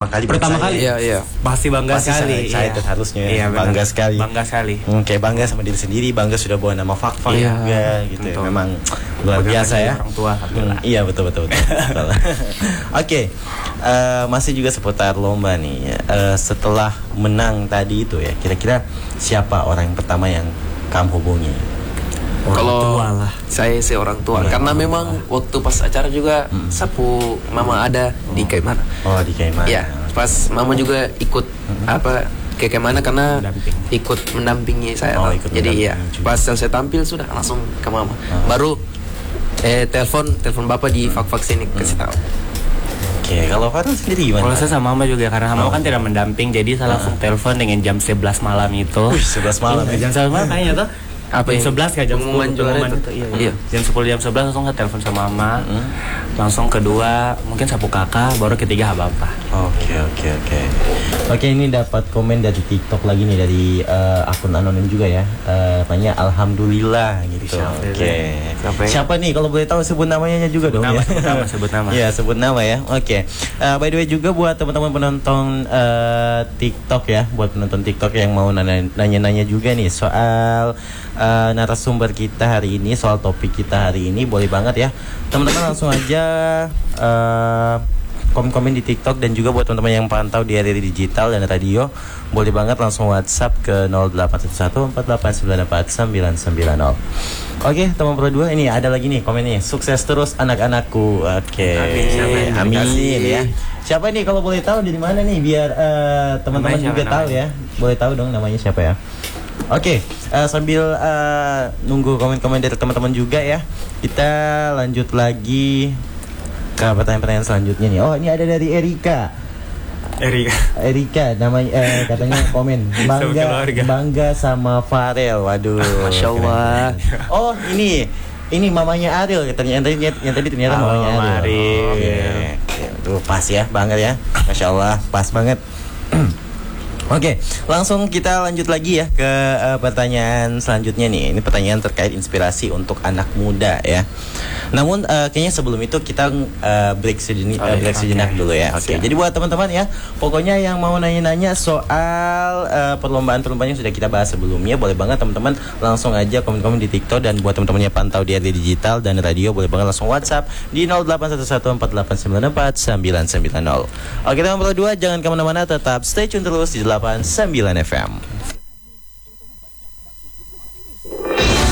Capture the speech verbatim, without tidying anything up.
kali. Pertama saya. kali. Iya, iya. Pasti bangga Pasti sekali. saya itu harusnya Iya, benar. bangga sekali. Bangga sekali. Hmm, kayak bangga sama diri sendiri, bangga sudah bawa nama Fak-Fak Iya. juga gitu. Ya. Betul. Memang luar Bangga biasa sekali ya. orang tua, Hmm, alhamdulillah. iya betul betul betul. betul. Oke, eh, masih juga seputar lomba nih. Eh, setelah menang tadi itu ya, kira-kira siapa orang yang pertama yang kamu hubungi? Kalau tua lah. saya sih orang tua, Orang karena tua. memang waktu pas acara juga sapu mama ada di Kaimana. Oh di Kaiman. Iya, pas mama juga ikut apa ke Kaimana karena Mendamping. ikut mendampingi saya. Oh, lah. ikut Jadi iya, mendampingi juga. pas selesai tampil sudah langsung ke mama. Baru eh telepon telepon bapak di Fak-Fak sini kasih tahu. Oke, kalau Farel sendiri gimana? Kalau saya sama mama juga karena mama kan tidak mendamping, jadi saya langsung telepon dengan jam sebelas malam itu. Wih, sebelas malam Iya, ya. jam sebelas malam kayaknya tuh. Apa jam yang sebelas kayak jam pengumuman sepuluh juara pengumuman itu? itu. Iya, Iya. Jam sepuluh jam sebelas langsung ke telepon sama mama. Langsung kedua mungkin sapu kakak, baru ketiga bapak. Oke oke oke. Oke ini dapat komen dari TikTok lagi nih dari eh, akun anonim juga ya. Eh, tanya alhamdulillah gitu. Alhamdulillah. Oke. Siapa ya? Siapa nih kalau boleh tahu sebut namanya juga Sebut dong nama, ya. sebut nama, sebut nama. Iya sebut nama ya. Oke. Eh, by the way juga buat teman-teman penonton eh, TikTok ya, buat penonton TikTok yang mau nanya- nanya-nanya juga nih soal eh, narasumber kita hari ini, soal topik kita hari ini, boleh banget ya teman-teman langsung aja eh, komen-komen di TikTok, dan juga buat teman-teman yang pantau di R R I Digital dan radio, boleh banget langsung WhatsApp ke nol delapan satu satu empat delapan sembilan empat sembilan sembilan nol. Oke, teman berdua ini ada lagi nih komen nih. Sukses terus anak-anakku. Oke. Amin. Amin, Terima kasih. ya. Siapa nih kalau boleh tahu dari mana nih biar eh, teman-teman Namanya juga siapa tahu ya. Boleh tahu dong namanya siapa ya? Oke, eh, sambil eh, nunggu komen-komen dari teman-teman juga ya, kita lanjut lagi ke pertanyaan-pertanyaan selanjutnya nih. Oh, ini ada dari Erika. Erika. Erika namanya eh, katanya komen bangga Sekeluarga. bangga sama Farel. Waduh. Masya Allah. keren. Oh, ini ini mamanya Ariel ternyata yang, yang tadi ternyata Halo, mamanya Mama Ariel. Ariel. Oke. Oke. Tuh pas ya, banget ya. Masya Allah, pas banget. Oke, langsung kita lanjut lagi ya ke uh, pertanyaan selanjutnya nih. Ini pertanyaan terkait inspirasi untuk anak muda ya. Namun uh, kayaknya sebelum itu kita uh, break sejenak, uh, break Oke, sejenak oke. dulu ya. Oke. Siap. Jadi buat teman-teman ya, pokoknya yang mau nanya-nanya soal uh, perlombaan-perlombaan yang sudah kita bahas sebelumnya, boleh banget teman-teman langsung aja komen-komen di TikTok, dan buat teman-teman yang pantau di R D Digital dan radio, boleh banget langsung WhatsApp di nol delapan satu satu empat delapan sembilan empat sembilan sembilan nol. Oke teman berdua, jangan kemana-mana, tetap stay tune terus di delapan sembilan F M.